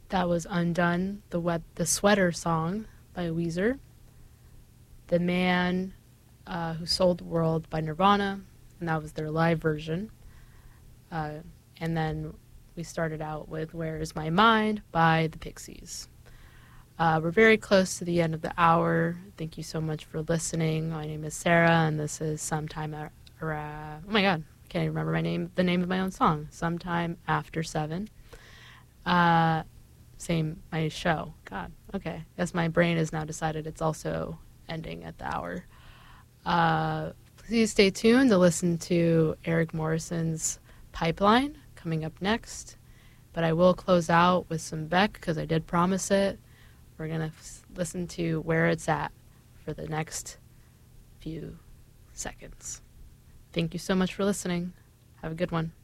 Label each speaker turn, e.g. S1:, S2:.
S1: That was Undone, the Sweater Song by Weezer. The Man Who Sold the World by Nirvana, and that was their live version. And then we started out with Where Is My Mind by the Pixies. We're very close to the end of the hour. Thank you so much for listening. My name is Sarah, and this is Sometime oh my god, I can't even remember the name of my own song. Sometime After 7. Same, my show. God, okay. Guess my brain has now decided it's also ending at the hour. Please stay tuned to listen to Eric Morrison's Pipeline coming up next. But I will close out with some Beck because I did promise it. We're going to listen to Where It's At for the next few seconds. Thank you so much for listening. Have a good one.